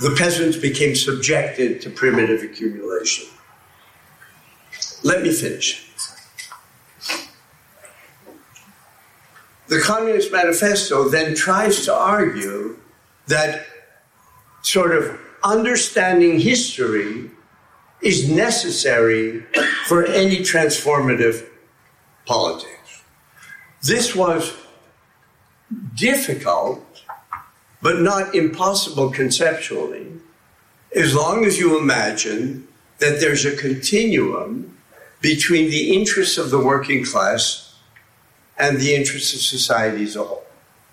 the peasants became subjected to primitive accumulation. Let me finish. The Communist Manifesto then tries to argue that sort of understanding history is necessary for any transformative politics. This was difficult, but not impossible conceptually, as long as you imagine that there's a continuum between the interests of the working class and the interests of society as a whole.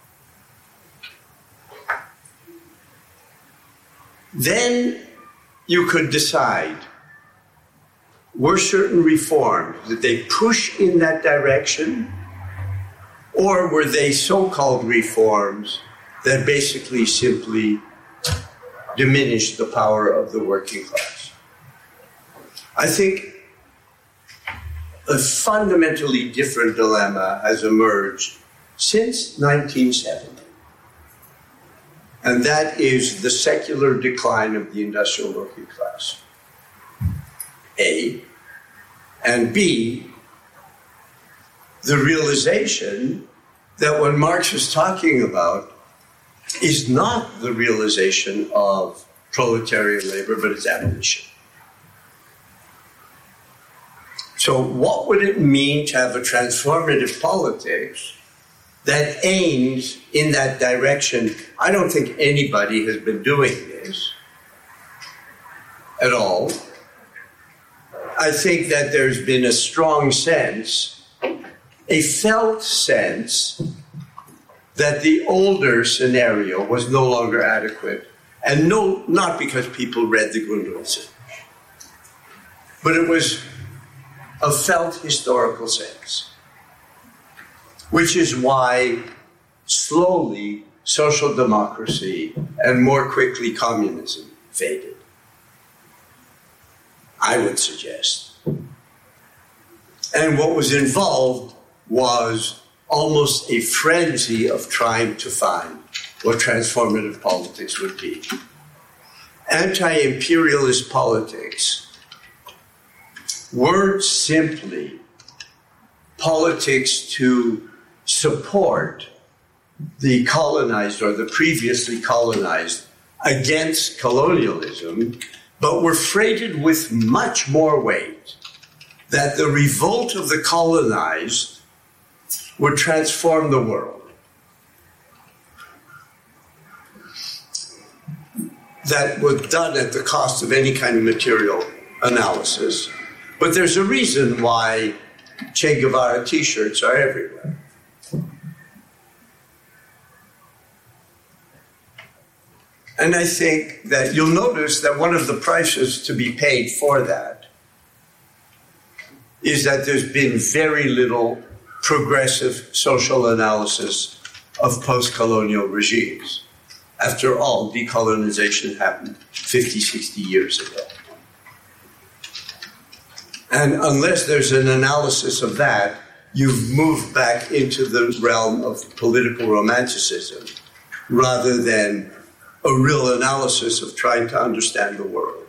Then you could decide, were certain reforms, did they push in that direction, or were they so-called reforms that basically simply diminished the power of the working class? I think a fundamentally different dilemma has emerged since 1970. And that is the secular decline of the industrial working class, A. And B, the realization that what Marx is talking about is not the realization of proletarian labor, but its abolition. So what would it mean to have a transformative politics that aims in that direction? I don't think anybody has been doing this at all. I think that there's been a strong sense, a felt sense, that the older scenario was no longer adequate, and not because people read the Grundrisse, but it was a felt historical sense, which is why slowly social democracy and more quickly communism faded, I would suggest. And what was involved was almost a frenzy of trying to find what transformative politics would be. Anti-imperialist politics weren't simply politics to support the colonized or the previously colonized against colonialism, but were freighted with much more weight, that the revolt of the colonized would transform the world. That was done at the cost of any kind of material analysis. But there's a reason why Che Guevara t-shirts are everywhere. And I think that you'll notice that one of the prices to be paid for that is that there's been very little progressive social analysis of post-colonial regimes. After all, decolonization happened 50, 60 years ago. And unless there's an analysis of that, you've moved back into the realm of political romanticism rather than a real analysis of trying to understand the world.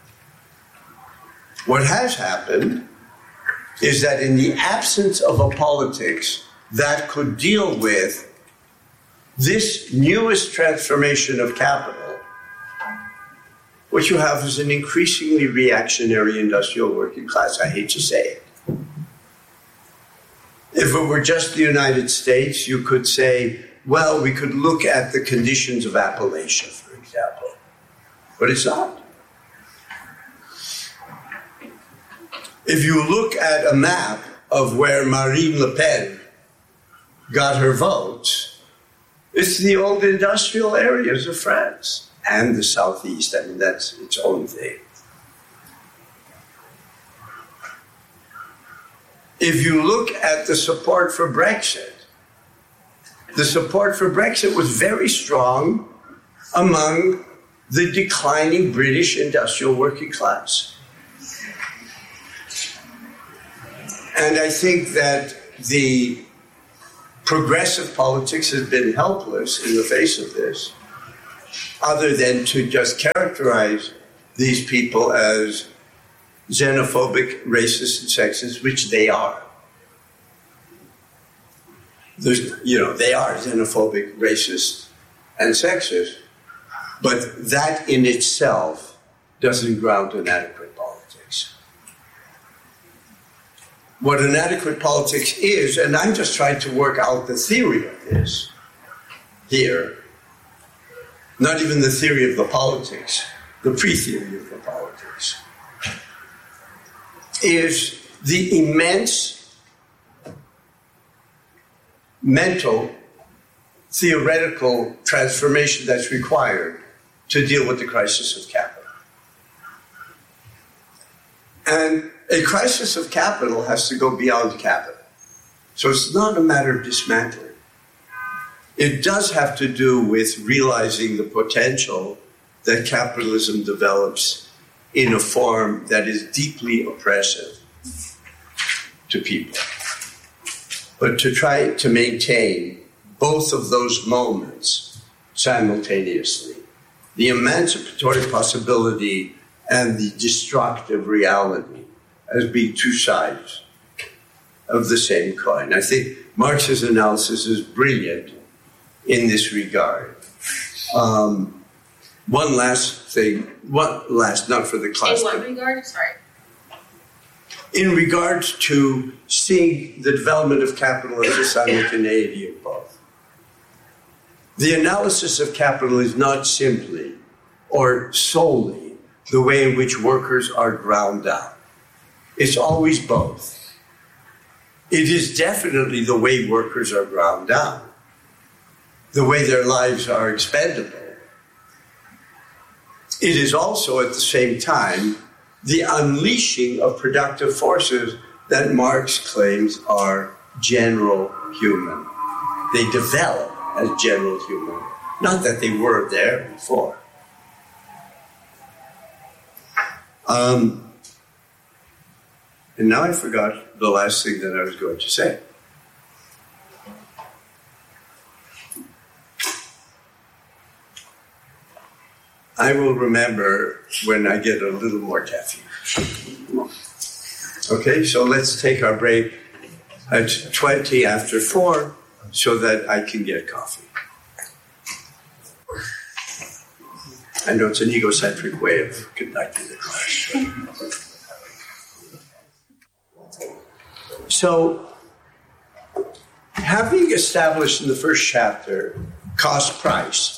What has happened is that in the absence of a politics that could deal with this newest transformation of capital, what you have is an increasingly reactionary industrial working class. I hate to say it. If it were just the United States, you could say, well, we could look at the conditions of Appalachia, for example. But it's not. If you look at a map of where Marine Le Pen got her votes, it's the old industrial areas of France and the Southeast. I mean, that's its own thing. If you look at the support for Brexit, the support for Brexit was very strong among the declining British industrial working class. And I think that the progressive politics has been helpless in the face of this. other than to just characterize these people as xenophobic, racist, and sexist, which they are. They are xenophobic, racist, and sexist, but that in itself doesn't ground inadequate politics. What inadequate politics is, and I'm just trying to work out the theory of this here, not even the theory of the politics, the pre-theory of the politics, is the immense mental, theoretical transformation that's required to deal with the crisis of capital. And a crisis of capital has to go beyond capital. So it's not a matter of dismantling. It does have to do with realizing the potential that capitalism develops in a form that is deeply oppressive to people. But to try to maintain both of those moments simultaneously, the emancipatory possibility and the destructive reality, as being two sides of the same coin. I think Marx's analysis is brilliant in this regard. One last thing, not for the class. In what regard? Sorry. In regard to seeing the development of capital as a simultaneity of both. The analysis of capital is not simply or solely the way in which workers are ground down. It's always both. It is definitely the way workers are ground down, the way their lives are expendable. It is also at the same time the unleashing of productive forces that Marx claims are general human. They develop as general human, not that they were there before. And now I forgot the last thing that I was going to say. I will remember when I get a little more caffeine. Okay, so let's take our break at 20 after 4 so that I can get coffee. I know it's an egocentric way of conducting the class. So, having established in the first chapter cost price,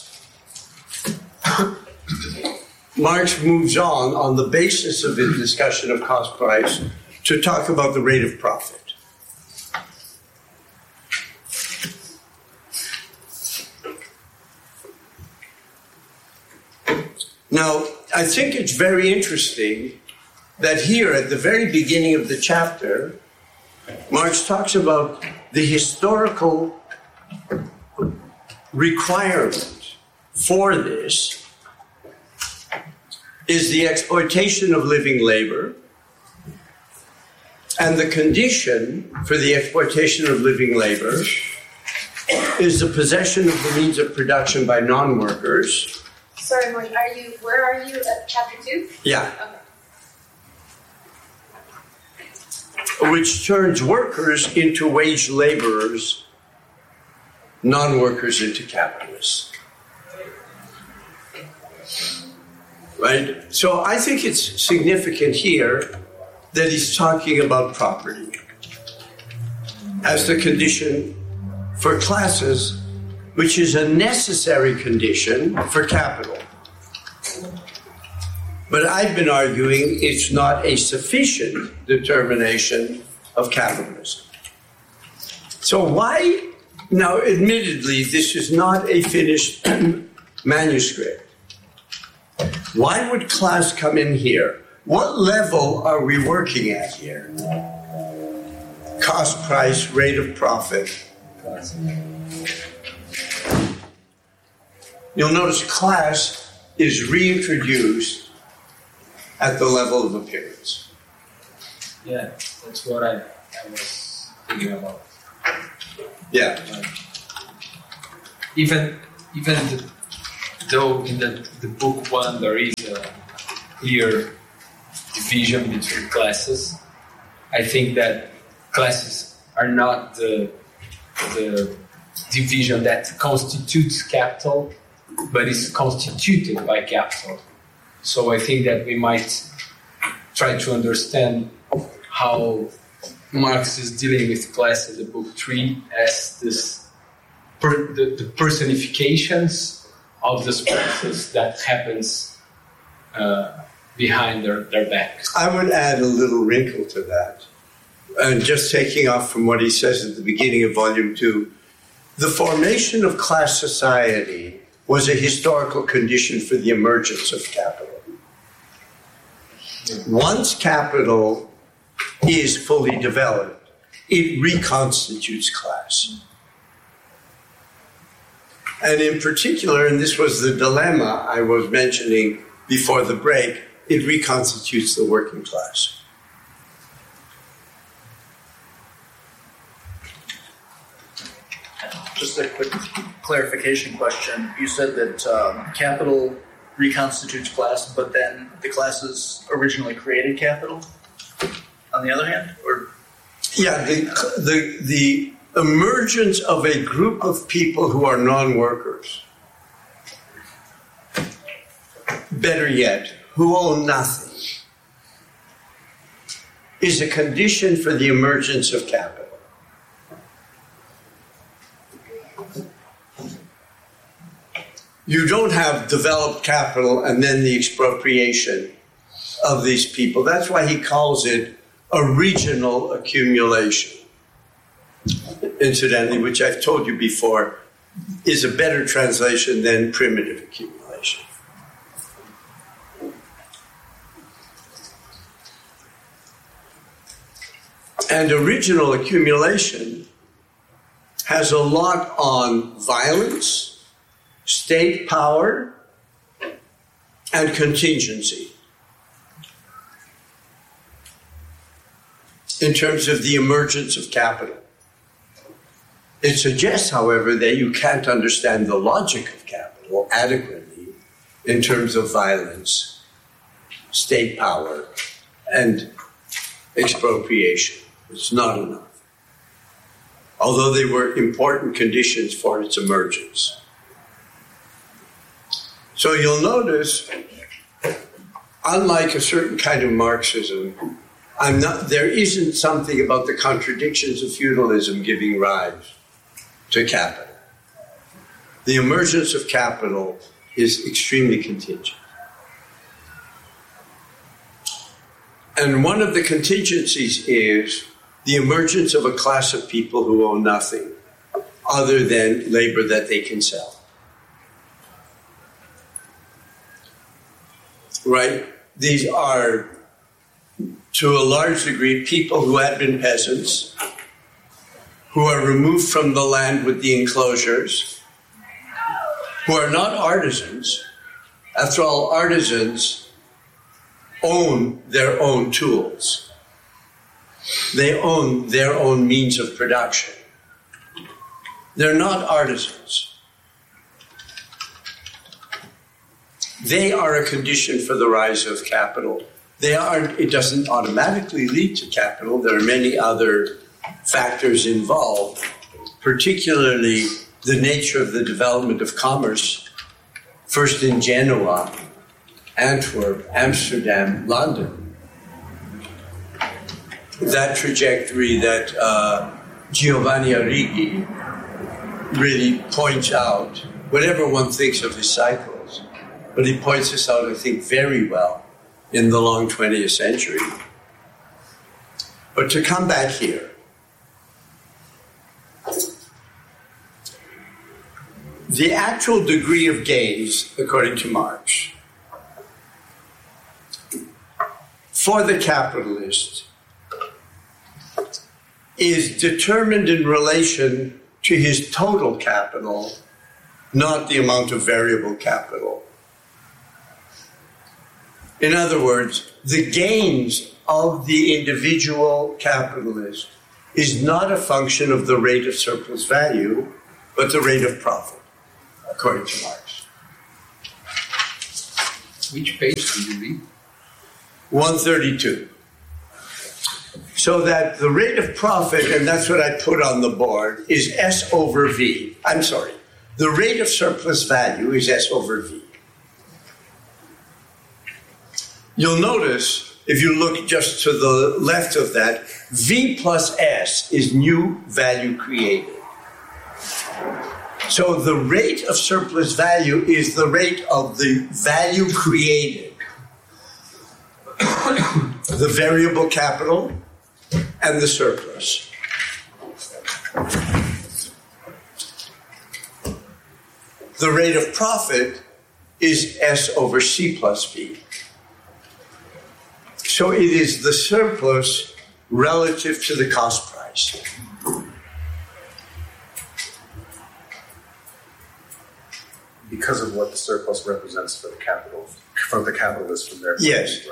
Marx moves on the basis of his discussion of cost price to talk about the rate of profit. Now, I think it's very interesting that here at the very beginning of the chapter, Marx talks about the historical requirement for this is the exploitation of living labor, and the condition for the exploitation of living labor is the possession of the means of production by non-workers. Sorry, Mike, where are you at chapter 2? Yeah. Okay. Which turns workers into wage laborers, non-workers into capitalists. Right? So I think it's significant here that he's talking about property as the condition for classes, which is a necessary condition for capital. But I've been arguing it's not a sufficient determination of capitalism. So why, now admittedly, this is not a finished manuscript. Why would class come in here? What level are we working at here? Cost price, rate of profit. You'll notice class is reintroduced at the level of appearance. Yeah, that's what I was thinking about. Yeah. Even the though in the book one there is a clear division between classes, I think that classes are not the division that constitutes capital, but is constituted by capital. So I think that we might try to understand how Marx is dealing with class in the book 3 as the personifications of this process that happens behind their backs. I would add a little wrinkle to that. And just taking off from what he says at the beginning of Volume 2, the formation of class society was a historical condition for the emergence of capital. Once capital is fully developed, it reconstitutes class. And in particular, and this was the dilemma I was mentioning before the break, it reconstitutes the working class. Just a quick clarification question. You said that capital reconstitutes class, but then the classes originally created capital, on the other hand? Or Yeah, the emergence of a group of people who are non-workers, better yet, who own nothing, is a condition for the emergence of capital. You don't have developed capital and then the expropriation of these people. That's why he calls it original accumulation. Incidentally, which I've told you before, is a better translation than primitive accumulation. And original accumulation has a lot on violence, state power, and contingency. In terms of the emergence of capital. It suggests, however, that you can't understand the logic of capital adequately in terms of violence, state power, and expropriation. It's not enough. Although they were important conditions for its emergence. So you'll notice, unlike a certain kind of Marxism, there isn't something about the contradictions of feudalism giving rise to capital. The emergence of capital is extremely contingent. And one of the contingencies is the emergence of a class of people who own nothing other than labor that they can sell. Right? These are, to a large degree, people who had been peasants, who are removed from the land with the enclosures, who are not artisans. After all, artisans own their own tools. They own their own means of production. They're not artisans. They are a condition for the rise of capital. It doesn't automatically lead to capital. There are many other factors involved, particularly the nature of the development of commerce, first in Genoa, Antwerp, Amsterdam, London. That trajectory that Giovanni Arrighi really points out, whatever one thinks of his cycles, but he points this out, I think, very well in the long 20th century. But to come back here, the actual degree of gains, according to Marx, for the capitalist is determined in relation to his total capital, not the amount of variable capital. In other words, the gains of the individual capitalist is not a function of the rate of surplus value, but the rate of profit, according to Marx. Which page do you read? 132. So that the rate of profit, and that's what I put on the board, is S over V. I'm sorry. The rate of surplus value is S over V. You'll notice, if you look just to the left of that, V plus S is new value created. So the rate of surplus value is the rate of the value created. The variable capital and the surplus. The rate of profit is S over C plus V. So it is the surplus relative to the cost price. Because of what the surplus represents for the capital, from the capitalist from their Yes.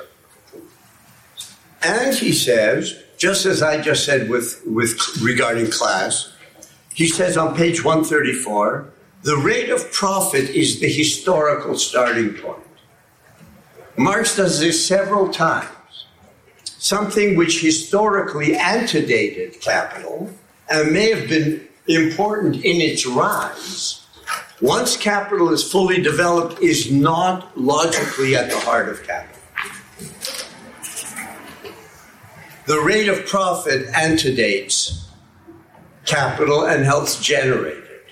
And he says, just as I just said with regarding class, he says on page 134, the rate of profit is the historical starting point. Marx does this several times. Something which historically antedated capital and may have been important in its rise, once capital is fully developed, is not logically at the heart of capital. The rate of profit antedates capital and helps generate it.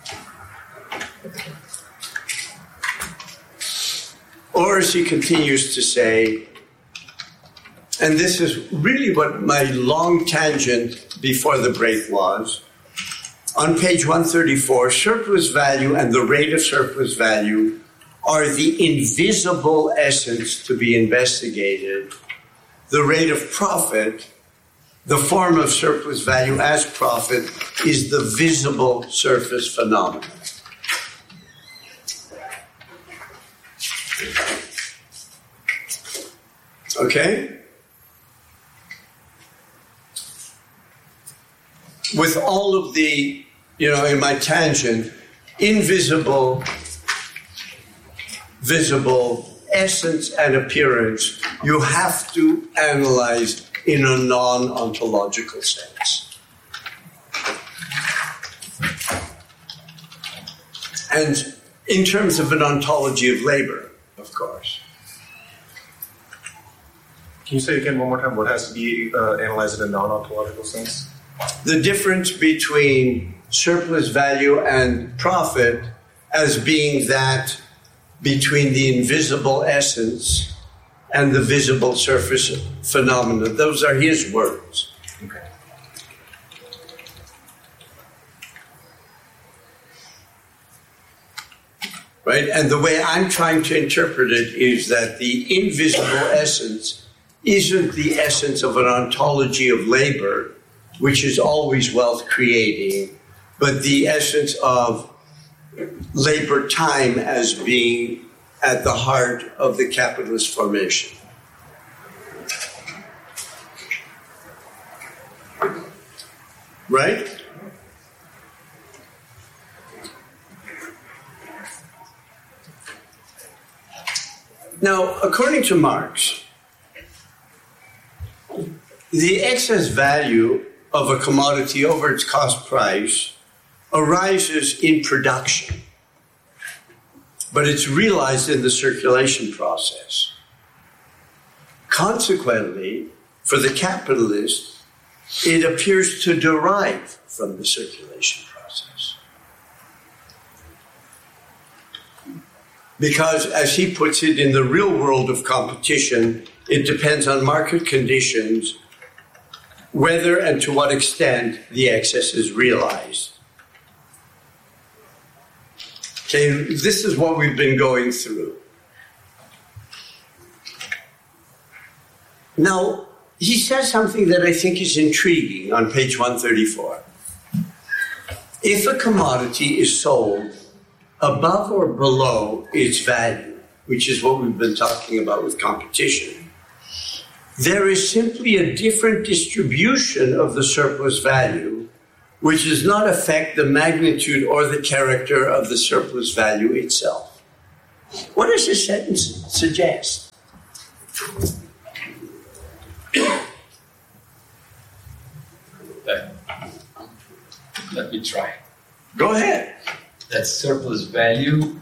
Or as he continues to say, and this is really what my long tangent before the break was, on page 134, surplus value and the rate of surplus value are the invisible essence to be investigated. The rate of profit, the form of surplus value as profit, is the visible surface phenomenon. Okay? With all of the, in my tangent, invisible, visible, essence and appearance, you have to analyze in a non-ontological sense. And in terms of an ontology of labor, of course. Can you say again one more time what has to be analyzed in a non-ontological sense? The difference between surplus value and profit as being that between the invisible essence and the visible surface phenomena. Those are his words. Okay. Right? And the way I'm trying to interpret it is that the invisible essence isn't the essence of an ontology of labor, which is always wealth creating, but the essence of labor time as being at the heart of the capitalist formation. Right? Now, according to Marx, the excess value of a commodity over its cost price arises in production, but it's realized in the circulation process. Consequently, for the capitalist, it appears to derive from the circulation process. Because, as he puts it, in the real world of competition, it depends on market conditions whether and to what extent the excess is realized. Okay, this is what we've been going through. Now, he says something that I think is intriguing on page 134. If a commodity is sold above or below its value, which is what we've been talking about with competition, there is simply a different distribution of the surplus value, which does not affect the magnitude or the character of the surplus value itself. What does this sentence suggest? Let me try. Go ahead. That surplus value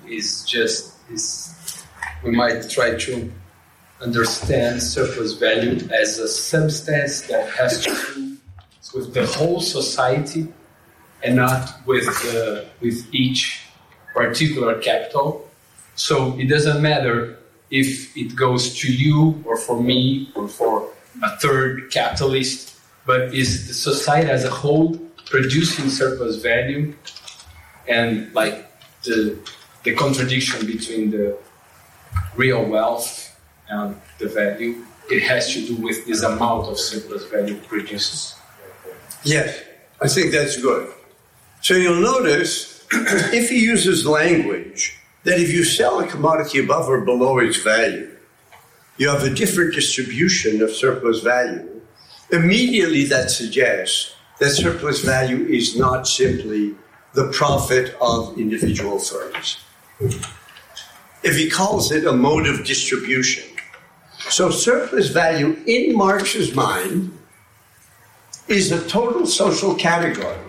we might try to understand surplus value as a substance that has to do with the whole society and not with each particular capital. So it doesn't matter if it goes to you or for me or for a third capitalist, but is the society as a whole producing surplus value, and like the contradiction between the real wealth and the value, it has to do with this amount of surplus value produced. Yes, I think that's good. So you'll notice if he uses language that if you sell a commodity above or below its value, you have a different distribution of surplus value. Immediately that suggests that surplus value is not simply the profit of individual firms. If he calls it a mode of distribution. So surplus value in Marx's mind is a total social category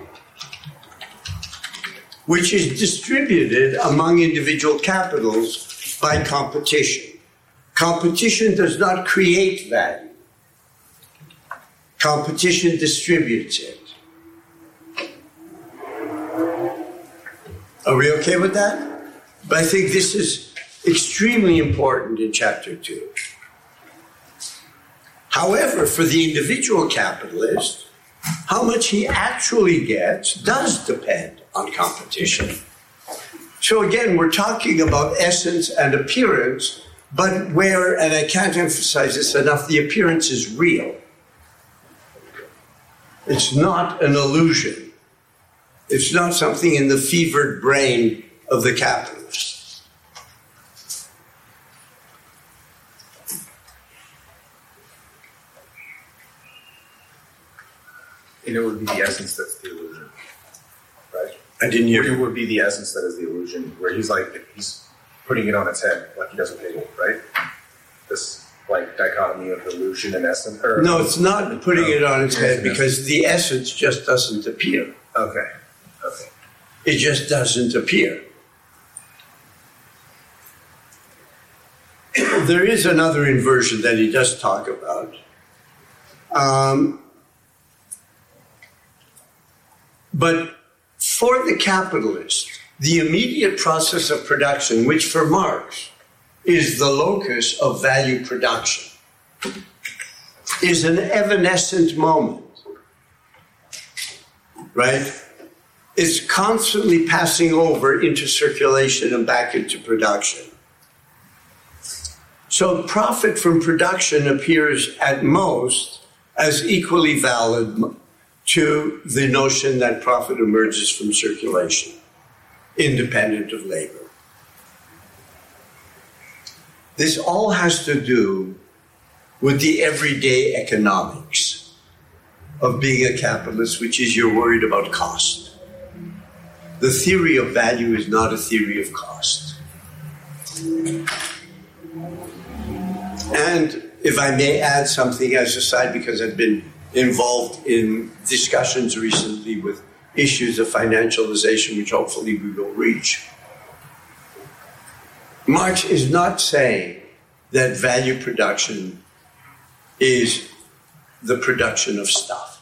which is distributed among individual capitals by competition. Competition does not create value. Competition distributes it. Are we okay with that? But I think this is extremely important in Chapter 2. However, for the individual capitalist, how much he actually gets does depend on competition. So again, we're talking about essence and appearance, but where, and I can't emphasize this enough, the appearance is real. It's not an illusion. It's not something in the fevered brain of the capitalist. And it would be the essence that's the illusion, right? I didn't hear It would be the essence that is the illusion, where he's putting it on its head, like he does with Hegel, right? This like dichotomy of illusion and essence. Or, No, it's not putting it on its head because the essence just doesn't appear. Okay. It just doesn't appear. There is another inversion that he does talk about. But for the capitalist, the immediate process of production, which for Marx is the locus of value production, is an evanescent moment, right? It's constantly passing over into circulation and back into production. So profit from production appears at most as equally valid to the notion that profit emerges from circulation, independent of labor. This all has to do with the everyday economics of being a capitalist, which is you're worried about cost. The theory of value is not a theory of cost. And if I may add something as a side, because I've been involved in discussions recently with issues of financialization, which hopefully we will reach. Marx is not saying that value production is the production of stuff.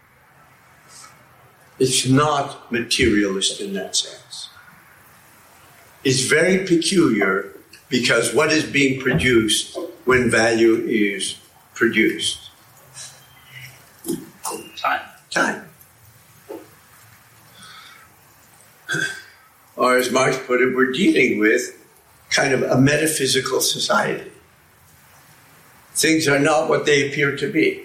It's not materialist in that sense. It's very peculiar because what is being produced when value is produced? Time. Or as Marx put it, we're dealing with kind of a metaphysical society. Things are not what they appear to be.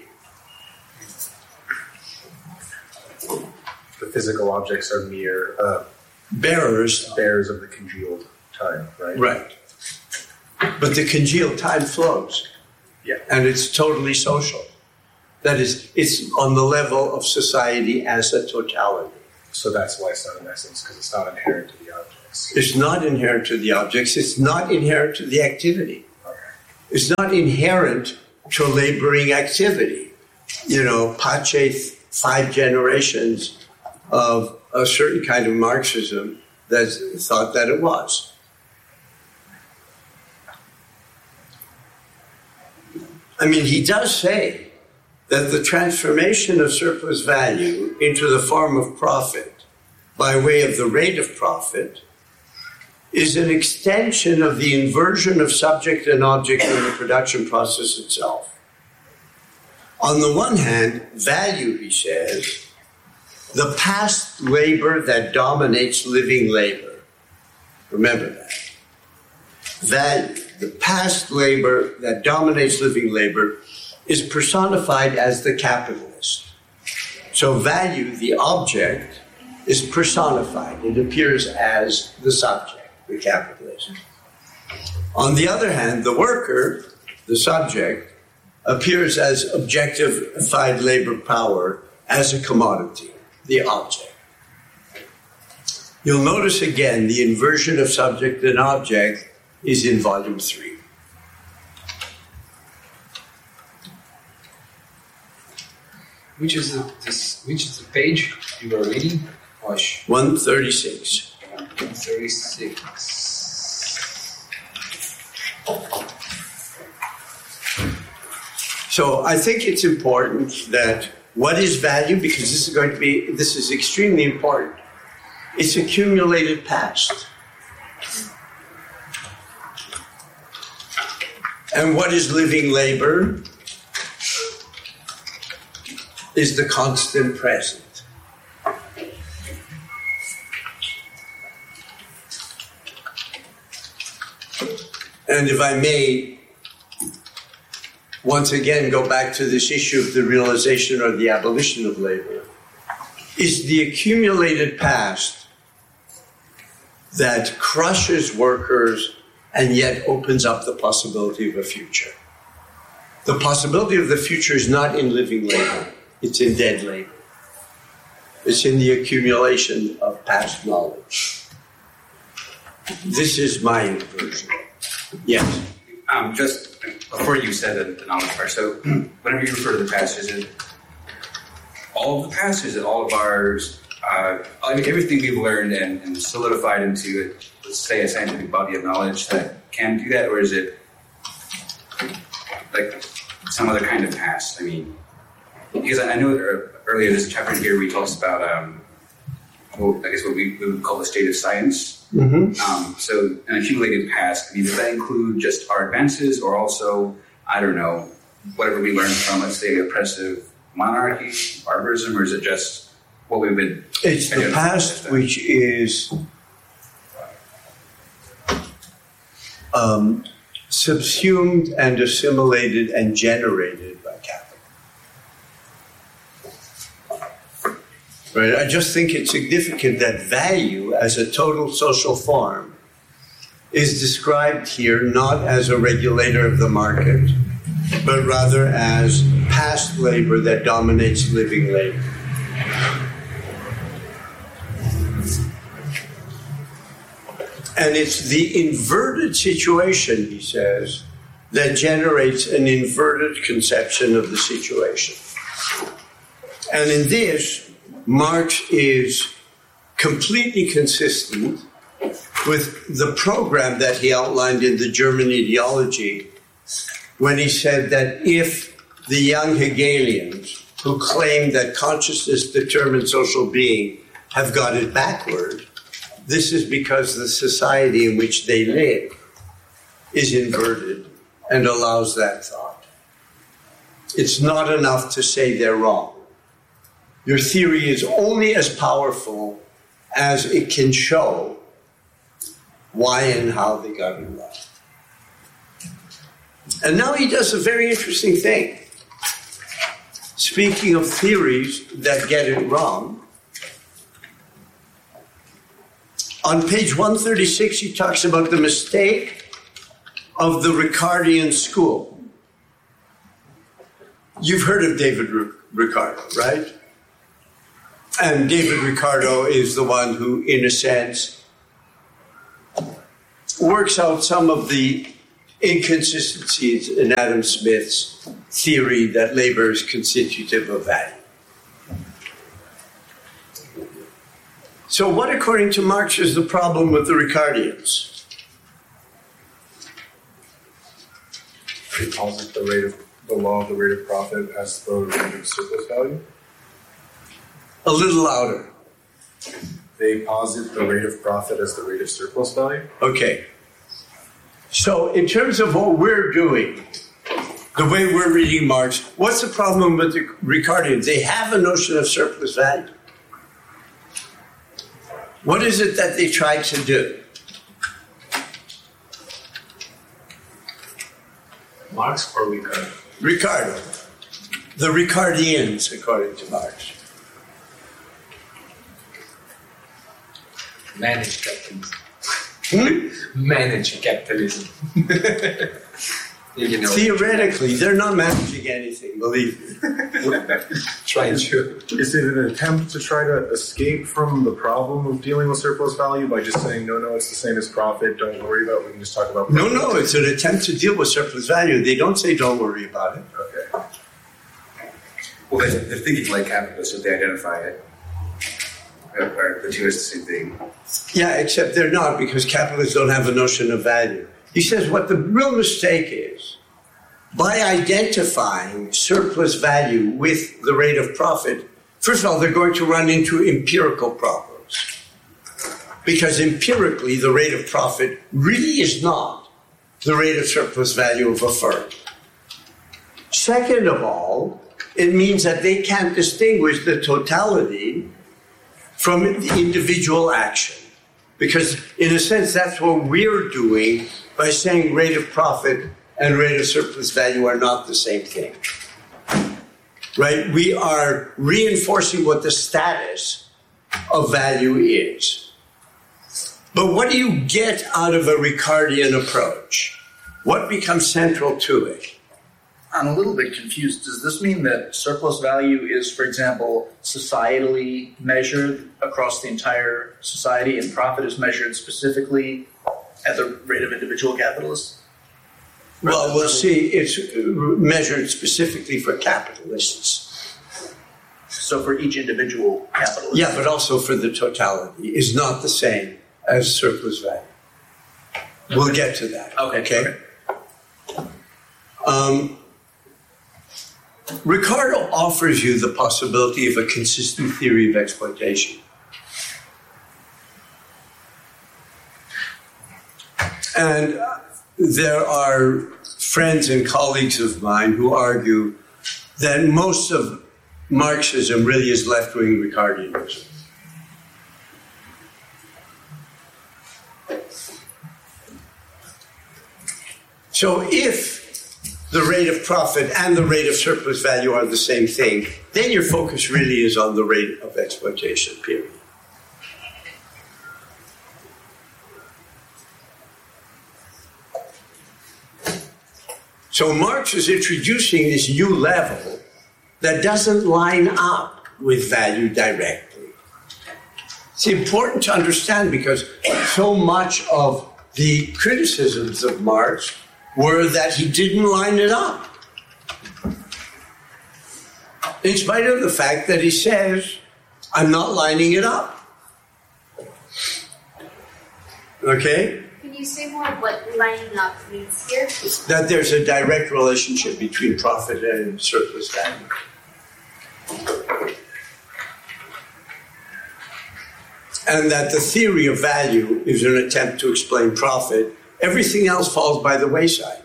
The physical objects are mere Bearers. bearers of the congealed time, right? Right. But the congealed time flows. Yeah. And it's totally social. That is, it's on the level of society as a totality. So that's why it's not an essence, because it's not inherent to the objects. It's not inherent to the objects. It's not inherent to the activity. It's not inherent to laboring activity. You know, Pache, 5 generations of a certain kind of Marxism that thought that it was. I mean, he does say that the transformation of surplus value into the form of profit by way of the rate of profit is an extension of the inversion of subject and object in the production process itself. On the one hand, value, he says, the past labor that dominates living labor. Remember that. Value, the past labor that dominates living labor, is personified as the capitalist. So value, the object, is personified. It appears as the subject, the capitalist. On the other hand, the worker, the subject, appears as objectified labor power as a commodity, the object. You'll notice again the inversion of subject and object is in volume 3. Which is the page you were reading? 136. 136. So I think it's important that what is value, because this is extremely important. It's accumulated past. And what is living labor is the constant present. And if I may, once again, go back to this issue of the realization or the abolition of labor, is the accumulated past that crushes workers and yet opens up the possibility of a future. The possibility of the future is not in living labor, it's in dead labor. It's in the accumulation of past knowledge. This is my inversion. Yes. Just before you said the knowledge part, so whenever you refer to the past, is it all of the past? Is it all of ours? Everything we've learned and solidified into, let's say, a scientific body of knowledge that can do that, or is it like some other kind of past? I mean, because I know earlier this chapter here we talked about, I guess what we would call the state of science. Mm-hmm. So an accumulated past, I mean, does that include just our advances or also, I don't know, whatever we learned from, let's say, oppressive monarchy, barbarism, or is it just what we would... It's the past which is subsumed and assimilated and generated by capital. Right? I just think it's significant that value as a total social form is described here not as a regulator of the market, but rather as past labor that dominates living labor. And it's the inverted situation, he says, that generates an inverted conception of the situation. And in this, Marx is completely consistent with the program that he outlined in the German ideology when he said that if the young Hegelians who claim that consciousness determines social being have got it backward, this is because the society in which they live is inverted and allows that thought. It's not enough to say they're wrong. Your theory is only as powerful as it can show why and how they got it wrong. And now he does a very interesting thing. Speaking of theories that get it wrong, on page 136, he talks about the mistake of the Ricardian school. You've heard of David Ricardo, right? And David Ricardo is the one who, in a sense, works out some of the inconsistencies in Adam Smith's theory that labor is constitutive of value. So what, according to Marx, is the problem with the Ricardians? He calls it the law of the rate of profit as the rate of surplus value. A little louder. They posit the rate of profit as the rate of surplus value. Okay. So in terms of what we're doing, the way we're reading Marx, what's the problem with the Ricardians? They have a notion of surplus value. What is it that they tried to do? Marx or Ricardo? Ricardo. The Ricardians, according to Marx. Manage capitalism. Manage capitalism. You know, Theoretically, they're not managing anything, believe me. trying to. Is it an attempt to try to escape from the problem of dealing with surplus value by just saying, no, it's the same as profit, don't worry about it, we can just talk about profit? No, it's an attempt to deal with surplus value. They don't say don't worry about it. Okay. Well, they're thinking like capitalists, so they identify it. Or the two is the same thing. Yeah, except they're not, because capitalists don't have a notion of value. He says what the real mistake is, by identifying surplus value with the rate of profit, first of all, they're going to run into empirical problems. Because empirically, the rate of profit really is not the rate of surplus value of a firm. Second of all, it means that they can't distinguish the totality from the individual action. Because in a sense, that's what we're doing by saying rate of profit and rate of surplus value are not the same thing. Right? We are reinforcing what the status of value is. But what do you get out of a Ricardian approach? What becomes central to it? I'm a little bit confused. Does this mean that surplus value is, for example, societally measured across the entire society and profit is measured specifically at the rate of individual capitalists? Well, we'll see. It's measured specifically for capitalists. So for each individual capitalist? Yeah, but also for the totality is not the same as surplus value. We'll get to that. Okay. Ricardo offers you the possibility of a consistent theory of exploitation. And there are friends and colleagues of mine who argue that most of Marxism really is left-wing Ricardianism. So if the rate of profit and the rate of surplus value are the same thing, then your focus really is on the rate of exploitation, period. So Marx is introducing this new level that doesn't line up with value directly. It's important to understand because so much of the criticisms of Marx were that he didn't line it up. In spite of the fact that he says, I'm not lining it up. Okay? Can you say more what lining up means here? That there's a direct relationship between profit and surplus value. And that the theory of value is an attempt to explain profit. Everything else falls by the wayside.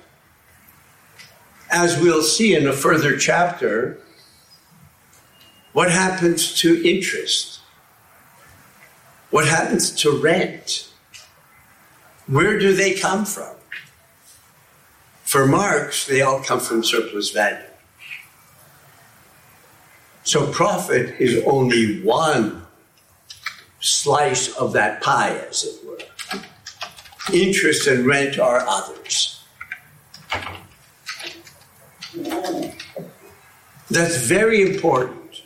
As we'll see in a further chapter, what happens to interest? What happens to rent? Where do they come from? For Marx, they all come from surplus value. So profit is only one slice of that pie, as it were. Interest and rent are others. That's very important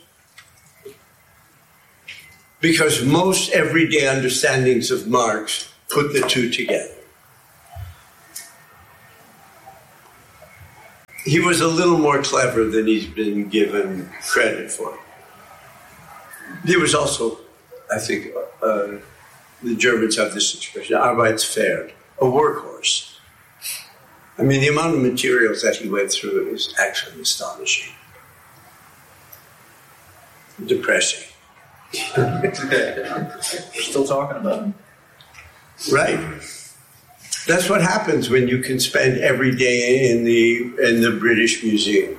because most everyday understandings of Marx put the two together. he was a little more clever than he's been given credit for. He was also, I think, the Germans have this expression, Arbeitsfair, a workhorse. I mean, the amount of materials that he went through is actually astonishing. Depressing. We're still talking about him. Right. That's what happens when you can spend every day in the British Museum,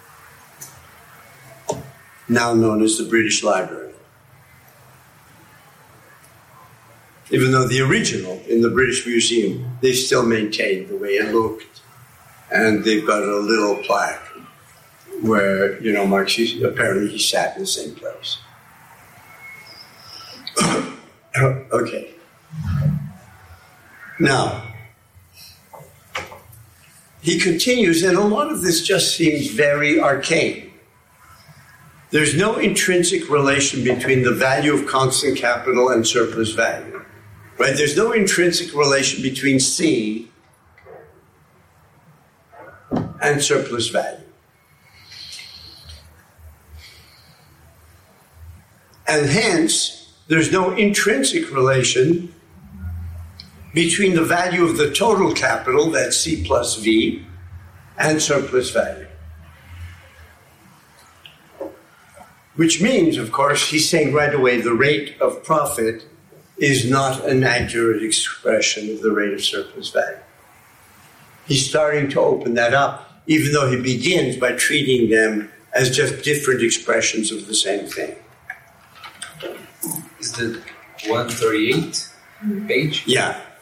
now known as the British Library. Even though the original in the British Museum, they still maintain the way it looked, and they've got a little plaque where, Marx, apparently he sat in the same place. Okay. Now, he continues, and a lot of this just seems very arcane. There's no intrinsic relation between the value of constant capital and surplus value. Right? There's no intrinsic relation between C and surplus value. And hence, there's no intrinsic relation between the value of the total capital, that's C plus V, and surplus value. Which means, of course, he's saying right away the rate of profit is not an accurate expression of the rate of surplus value. He's starting to open that up, even though he begins by treating them as just different expressions of the same thing. Is the 138 page? Yeah.